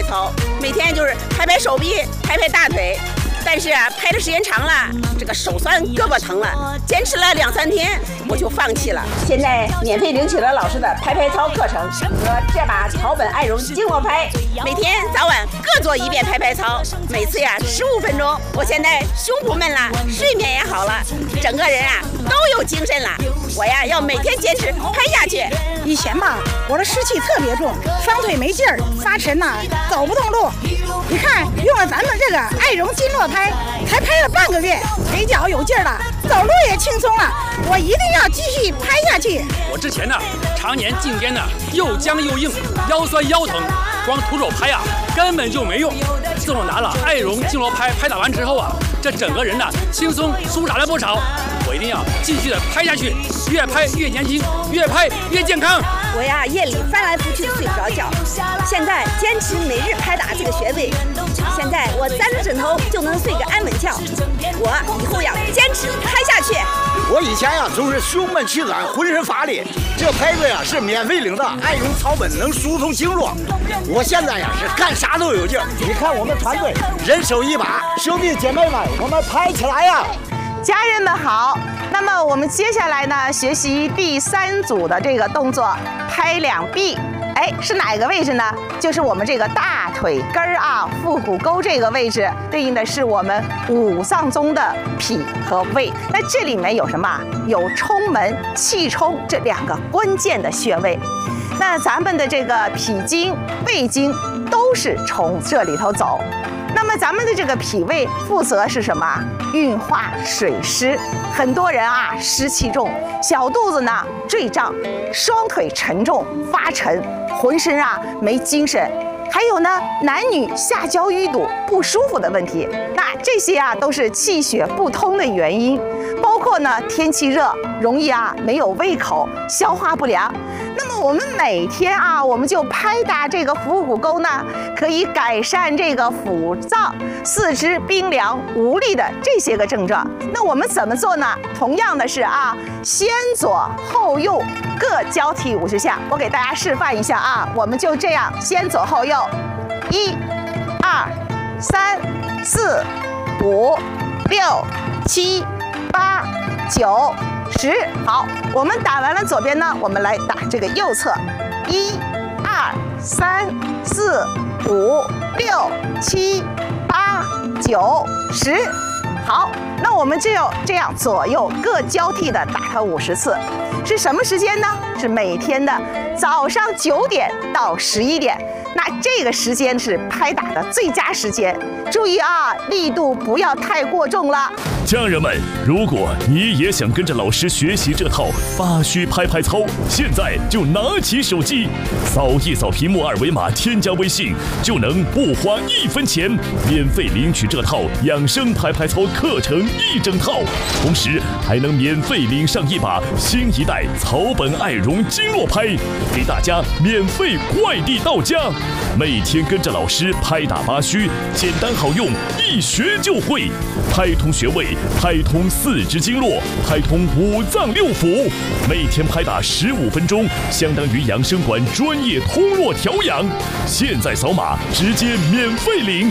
操，每天就是拍拍手臂，拍拍大腿。但是啊，拍的时间长了，这个手酸胳膊疼了，坚持了2、3天，我就放弃了。现在免费领取了老师的拍拍操课程和这把草本爱绒经络拍，每天早晚各做1遍拍拍操，每次呀15分钟。我现在胸不闷了，睡眠也好了，整个人啊都有精神了。我呀要每天坚持拍下去。 以前吧，我的湿气特别重，双腿没劲儿，发沉呐，走不动路。你看，用了咱们这个爱绒经络拍，才拍了半个月，腿脚有劲儿了，走路也轻松了。我一定要继续拍下去。 我之前呢，常年颈肩呢又僵又硬，腰酸腰疼，光徒手拍啊根本就没用。自从拿了爱绒经络拍打完之后啊，这整个人呢轻松舒展了不少。我一定要继续的拍下去，越拍越年轻，越拍越健康。 我呀夜里翻来覆去睡不着觉，现在坚持每日拍打这个穴位，现在我沾着枕头就能睡个安稳觉。我以后要坚持拍下去。 我以前呀总是胸闷气短，浑身乏力，这拍子呀是免费领的，爱绒草本能疏通经络。我现在呀是干啥都有劲儿。你看我们团队人手一把，兄弟姐妹们，我们拍起来呀！ 家人们好，那么我们接下来呢，学习第3组的这个动作，拍两臂。是哪个位置呢？就是我们这个大腿根儿啊，腹股沟这个位置，对应的是我们5脏中的脾和胃。那这里面有什么？有冲门、气冲这2个关键的穴位。那咱们的这个脾经、胃经都是从这里头走。那么咱们的这个脾胃负责是什么？运化水湿。很多人啊湿气重，小肚子呢坠胀，双腿沉重发沉，浑身啊没精神。还有呢，男女下焦淤堵不舒服的问题，那这些啊都是气血不通的原因。包括呢天气热，容易啊没有胃口，消化不良。那么我们每天啊，我们就拍打这个腹股沟呢，可以改善这个腹胀、四肢冰凉无力的这些个症状。那我们怎么做呢？同样的是啊，先左后右各交替50下。我给大家示范一下啊，我们就这样先左后右，1、2、3、4、5、6、7、8、9、10。好，我们打完了左边呢，我们来打这个右侧，1、2、3、4、5、6、7、8、9、10。好，那我们就要这样左右各交替的打它50次。是什么时间呢？是每天的早上9点到11点。那这个时间是拍打的最佳时间。注意啊，力度不要太过重了。 家人们，如果你也想跟着老师学习这套8虚拍拍操，现在就拿起手机，扫一扫屏幕2维码，添加微信，就能不花1分钱，免费领取这套养生拍拍操课程1整套，同时还能免费领上一把新一代草本爱绒经络拍，给大家免费快递到家。每天跟着老师拍打8虚，简单好用，一学就会，拍通穴位，拍通4肢经络，拍通5脏6腑。每天拍打15分钟，相当于养生馆专业通络调养。现在扫码直接免费领。